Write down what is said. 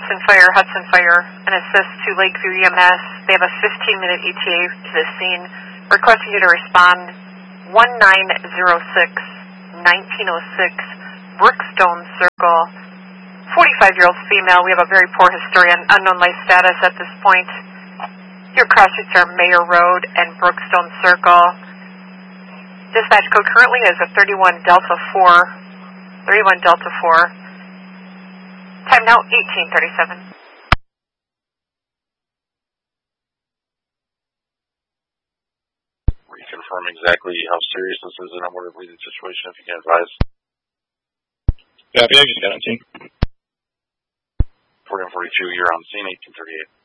Hudson Fire, an assist to Lakeview EMS. They have a 15-minute ETA to the scene, requesting you to respond 1906 Brookstone Circle. 45-year-old female. We have a very poor history and unknown life status at this point. Your cross streets are Mayor Road and Brookstone Circle. Dispatch code currently is a 31 Delta 4. 31 Delta 4. Time now 18:37. Reconfirm exactly how serious this is and what a related situation, if you can advise. Copy, I just got on scene. 1442, you're on scene, 1838.